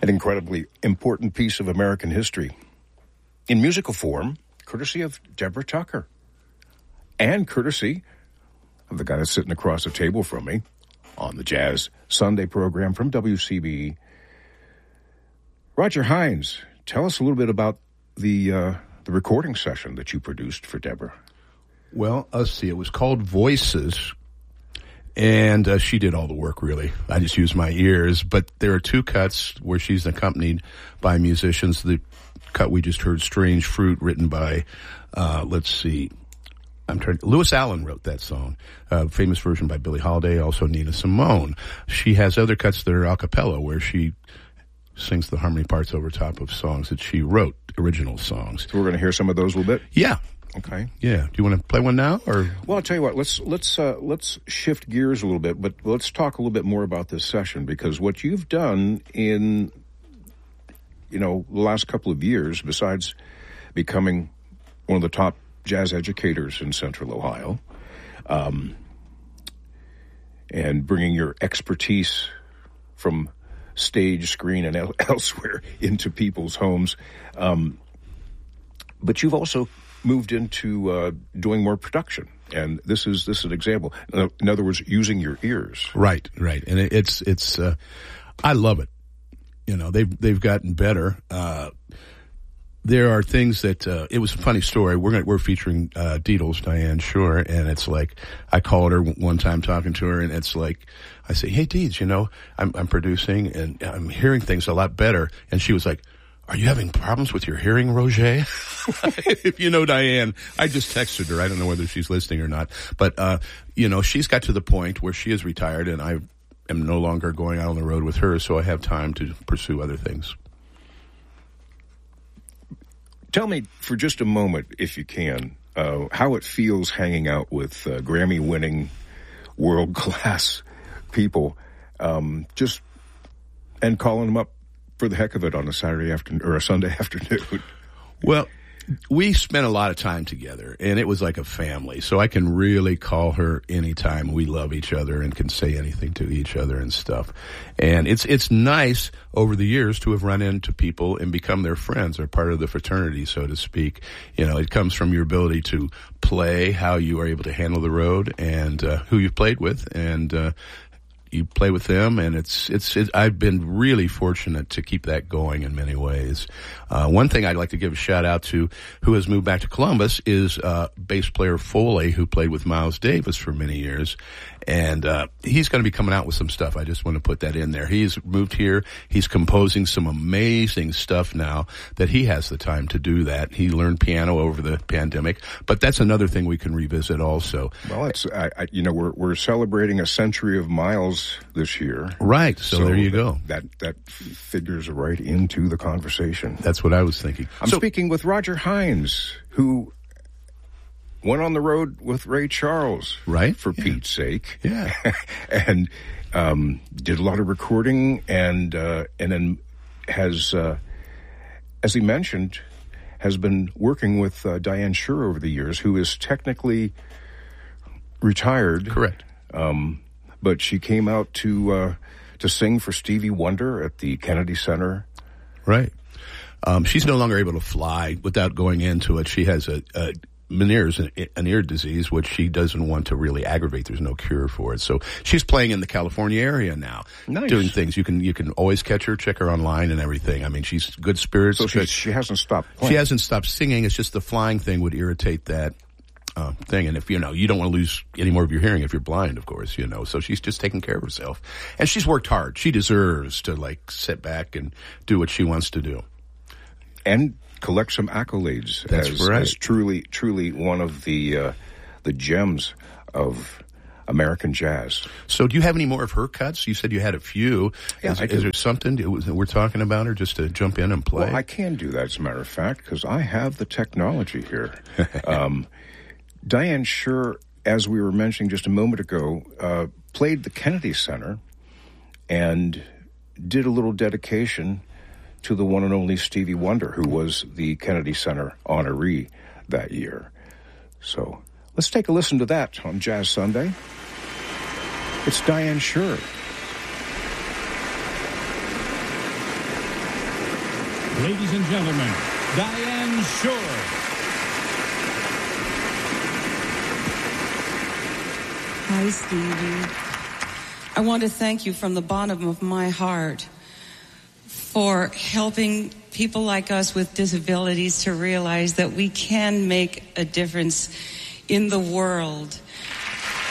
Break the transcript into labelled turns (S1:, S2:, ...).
S1: an incredibly important piece of American history in musical form, courtesy of Deborah Tucker, and courtesy of the guy that's sitting across the table from me on the Jazz Sunday program from WCBE. Roger Hines, tell us a little bit about the recording session that you produced for Deborah.
S2: Well, let's see. It was called Voices, and she did all the work, really. I just used my ears, but there are two cuts where she's accompanied by musicians. The cut we just heard, Strange Fruit, written by, Lewis Allen wrote that song, famous version by Billie Holiday, also Nina Simone. She has other cuts that are a cappella, where she sings the harmony parts over top of songs that she wrote, original songs.
S1: So we're going to hear some of those a little bit?
S2: Yeah.
S1: Okay.
S2: Yeah. Do you want to play one now, or?
S1: Well, I'll tell you what. Let's shift gears a little bit, but let's talk a little bit more about this session, because what you've done in, the last couple of years, besides becoming one of the top jazz educators in Central Ohio, and bringing your expertise from stage, screen, and elsewhere into people's homes, but you've also moved into doing more production, and this is an example. In other words, using your ears.
S2: Right, and it's I love it. They've gotten better. There are things that it was a funny story. We're featuring Deedles, Diane Shore, and it's like I called her one time talking to her, and it's like I say, "Hey, Deeds, I'm producing and I'm hearing things a lot better," and she was like, "Are you having problems with your hearing, Roger?" If you know Diane, I just texted her. I don't know whether she's listening or not. But, she's got to the point where she is retired, and I am no longer going out on the road with her, so I have time to pursue other things.
S1: Tell me for just a moment, if you can, how it feels hanging out with Grammy-winning, world-class people, and calling them up for the heck of it on a Saturday afternoon or a Sunday afternoon.
S2: Well, we spent a lot of time together, and it was like a family. So I can really call her anytime. We love each other and can say anything to each other and stuff. And it's nice over the years to have run into people and become their friends or part of the fraternity, so to speak. It comes from your ability to play, how you are able to handle the road, and who you've played with, and you play with them, and I've been really fortunate to keep that going in many ways. One thing I'd like to give a shout out to, who has moved back to Columbus, is bass player Foley, who played with Miles Davis for many years. And he's going to be coming out with some stuff. I just want to put that in there. He's moved here. He's composing some amazing stuff now that he has the time to do that. He learned piano over the pandemic, but that's another thing we can revisit also.
S1: Well, it's we're celebrating a century of Miles this year,
S2: right? So there you go.
S1: That figures right into the conversation.
S2: That's what I was thinking.
S1: I'm speaking with Roger Hines, who went on the road with Ray Charles,
S2: right?
S1: For Pete's sake,
S2: yeah,
S1: and did a lot of recording, and then has, as he mentioned, has been working with Diane Shore over the years, who is technically retired,
S2: correct?
S1: But she came out to sing for Stevie Wonder at the Kennedy Center,
S2: right? She's no longer able to fly without going into it. She has a Meniere's an ear disease, which she doesn't want to really aggravate. There's no cure for it. So she's playing in the California area now,
S1: nice.
S2: Doing things. You can always catch her, check her online and everything. I mean, she's good spirits.
S1: So she hasn't stopped playing.
S2: She hasn't stopped singing. It's just the flying thing would irritate that thing. And if, you don't want to lose any more of your hearing if you're blind, of course, so she's just taking care of herself. And she's worked hard. She deserves to sit back and do what she wants to do.
S1: And collect some accolades.
S2: That's right.
S1: As truly one of the gems of American jazz.
S2: So do you have any more of her cuts? You said you had a few.
S1: Yeah,
S2: is there something we're talking about, or just to jump in and play?
S1: Well, I can do that, as a matter of fact, because I have the technology here. Diane Shore, as we were mentioning just a moment ago, played the Kennedy Center and did a little dedication to the one and only Stevie Wonder, who was the Kennedy Center honoree that year. So let's take a listen to that on Jazz Sunday. It's Diane Shore.
S3: Ladies and gentlemen, Diane Shore.
S4: Hi, Stevie. I want to thank you from the bottom of my heart for helping people like us with disabilities to realize that we can make a difference in the world.